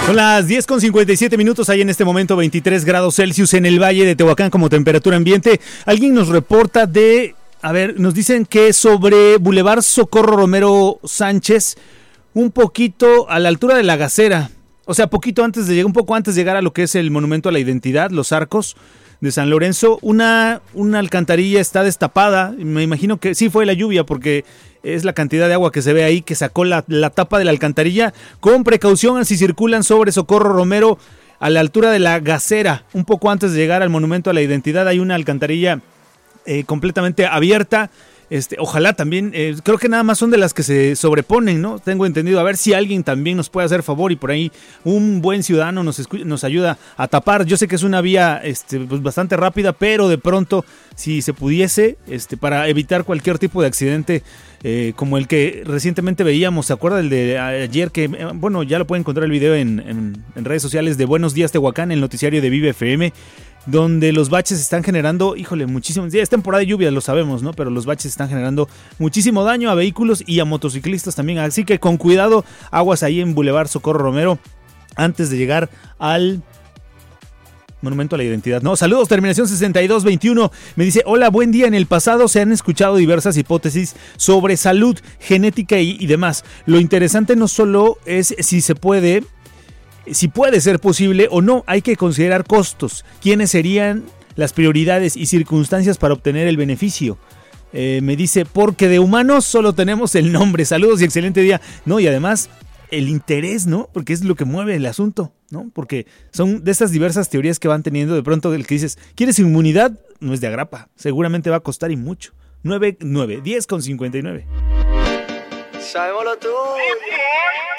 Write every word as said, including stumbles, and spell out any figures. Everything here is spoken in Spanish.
Son las diez con cincuenta y siete minutos, hay en este momento veintitrés grados Celsius en el Valle de Tehuacán como temperatura ambiente. Alguien nos reporta de, a ver, nos dicen que sobre Boulevard Socorro Romero Sánchez, un poquito a la altura de la Gacera, o sea, poquito antes de llegar, un poco antes de llegar a lo que es el Monumento a la Identidad, los Arcos de San Lorenzo, una, una alcantarilla está destapada. Me imagino que sí fue la lluvia, porque es la cantidad de agua que se ve ahí que sacó la, la tapa de la alcantarilla. Con precaución si circulan sobre Socorro Romero a la altura de la Gacera, un poco antes de llegar al Monumento a la Identidad, hay una alcantarilla eh, completamente abierta. Este, ojalá también, eh, creo que nada más son de las que se sobreponen, ¿no? Tengo entendido, a ver si alguien también nos puede hacer favor y por ahí un buen ciudadano nos, escu- nos ayuda a tapar. Yo sé que es una vía este, pues bastante rápida, pero de pronto, si se pudiese, este, para evitar cualquier tipo de accidente, eh, como el que recientemente veíamos, ¿se acuerda el de ayer? Que, eh, bueno, ya lo pueden encontrar el video en, en, en redes sociales de Buenos Días Tehuacán, el noticiario de Vive F M, donde los baches están generando, híjole, muchísimo, es temporada de lluvia, lo sabemos, ¿no? Pero los baches están generando muchísimo daño a vehículos y a motociclistas también, así que con cuidado, aguas ahí en Boulevard Socorro Romero, antes de llegar al Monumento a la Identidad. No, saludos, terminación sesenta y dos veintiuno, me dice, hola, buen día, en el pasado se han escuchado diversas hipótesis sobre salud, genética y, y demás. Lo interesante no solo es si se puede... Si puede ser posible o no, hay que considerar costos. ¿Quiénes serían las prioridades y circunstancias para obtener el beneficio? Eh, me dice, porque de humanos solo tenemos el nombre. Saludos y excelente día. No, y además el interés, ¿no? Porque es lo que mueve el asunto, ¿no? Porque son de estas diversas teorías que van teniendo. De pronto el que dices, ¿quieres inmunidad? No es de agrapa. Seguramente va a costar y mucho. nueve, nueve, diez con cincuenta y nueve. Sabemos lo tuyo.